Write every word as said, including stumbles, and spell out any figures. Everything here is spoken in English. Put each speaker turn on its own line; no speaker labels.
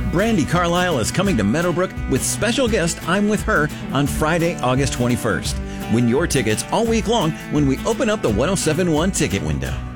Brandi Carlile is coming to Meadowbrook with special guest I'm With Her on Friday, August twenty-first. Win your tickets all week long when we open up the ten seventy-one ticket window.